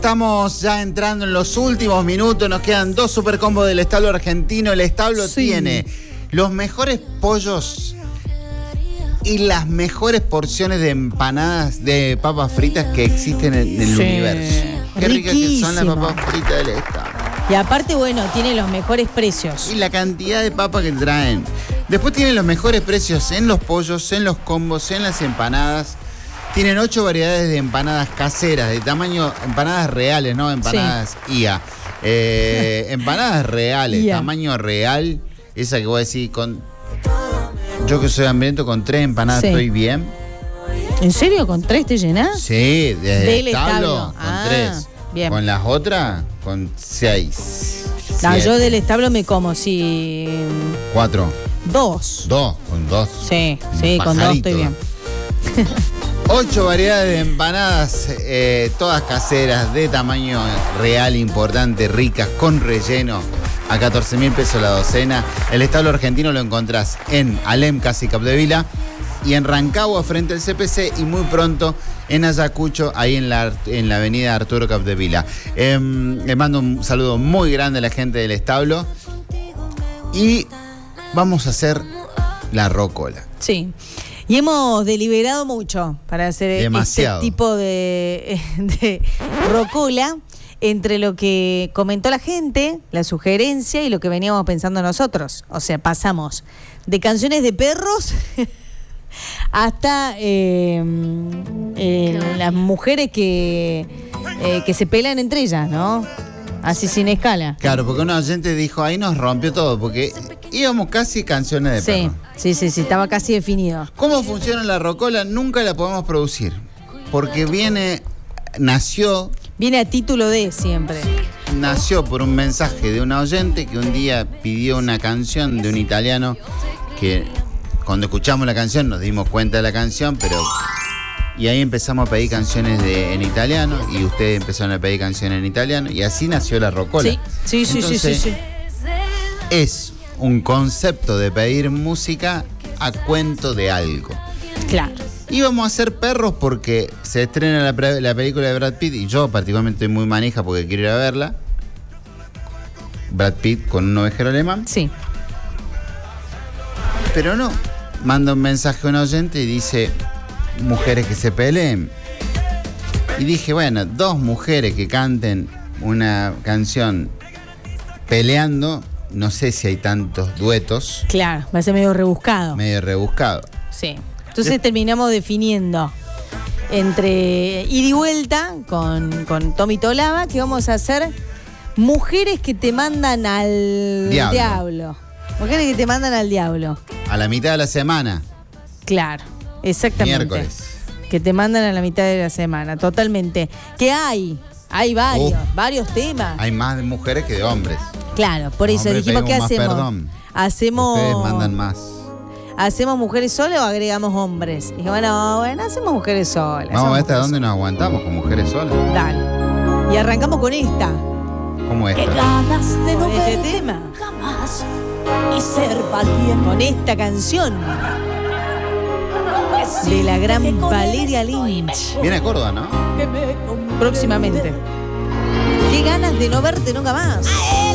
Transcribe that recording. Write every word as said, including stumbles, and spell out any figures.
Estamos ya entrando en los últimos minutos, nos quedan dos super combos del establo argentino. El establo sí. tiene los mejores pollos y las mejores porciones de empanadas de papas fritas que existen en el sí. universo. Qué ricas que son las papas fritas del establo. Y aparte, bueno, tiene los mejores precios. Y la cantidad de papas que traen. Después tienen los mejores precios en los pollos, en los combos, en las empanadas. Tienen ocho variedades de empanadas caseras, de tamaño, empanadas reales, ¿no? Empanadas sí. I A. Eh, empanadas reales, I A. Tamaño real. Esa que voy a decir con... Yo que soy hambriento, con tres empanadas sí. estoy bien. ¿En serio? ¿Con tres te llenás? Sí, desde el establo, establo. con Ah, tres. Bien. Con las otras, con seis. No, yo del establo me como, sí. Cuatro. Dos. Dos, con dos. Sí, sí, con dos estoy bien. Ocho variedades de empanadas, eh, todas caseras, de tamaño real, importante, ricas, con relleno, a catorce mil pesos la docena. El establo argentino lo encontrás en Alem, casi Capdevila, y en Rancagua, frente al C P C, y muy pronto en Ayacucho, ahí en la, en la avenida Arturo Capdevila. Eh, le mando un saludo muy grande a la gente del establo. Y vamos a hacer la rocola. Sí. Y hemos deliberado mucho para hacer Demasiado. este tipo de, de rocola entre lo que comentó la gente, la sugerencia y lo que veníamos pensando nosotros. O sea, pasamos de canciones de perros hasta eh, eh, las mujeres que, eh, que se pelan entre ellas, ¿no? Así sin escala. Claro, porque un oyente dijo, ahí nos rompió todo, porque íbamos casi canciones de sí, perro. Sí, sí, sí, estaba casi definido. ¿Cómo funciona la rocola? Nunca la podemos producir, porque viene, nació... Viene a título de siempre. Nació por un mensaje de un oyente que un día pidió una canción de un italiano que cuando escuchamos la canción nos dimos cuenta de la canción, pero... Y ahí empezamos a pedir canciones de, en italiano, y ustedes empezaron a pedir canciones en italiano, y así nació la rocola. Sí, sí, sí, Entonces, sí, sí, sí. Es un concepto de pedir música a cuento de algo. Claro. Íbamos a hacer perros porque se estrena la, pre- la película de Brad Pitt, y yo particularmente estoy muy manija porque quiero ir a verla. Brad Pitt con un ovejero alemán. Sí. Pero no, manda un mensaje a un oyente y dice... mujeres que se peleen. Y dije, bueno, dos mujeres que canten una canción peleando, no sé si hay tantos duetos. Claro, va a ser medio rebuscado. Medio rebuscado. Sí. Entonces Yo... terminamos definiendo entre ida y vuelta con, con Tommy Tolava que vamos a hacer mujeres que te mandan al diablo. diablo. Mujeres que te mandan al diablo. A la mitad de la semana. Claro. Exactamente. Miércoles. Que te mandan a la mitad de la semana, totalmente. ¿Qué hay? Hay varios, Uf, varios temas. Hay más de mujeres que de hombres. Claro, por eso hombres dijimos, ¿qué más hacemos? Perdón. Hacemos. Ustedes mandan más. ¿Hacemos mujeres solas o agregamos hombres? Dije, bueno, bueno, hacemos mujeres solas. Vamos a ver hasta dónde nos aguantamos con mujeres solas. Dale. Y arrancamos con esta. ¿Cómo esta? Qué ganas de no con este verte tema. Jamás y ser valiente. Con esta canción. De la gran Valeria Lynch. Viene a Córdoba, ¿no? Próximamente. Qué ganas de no verte nunca más.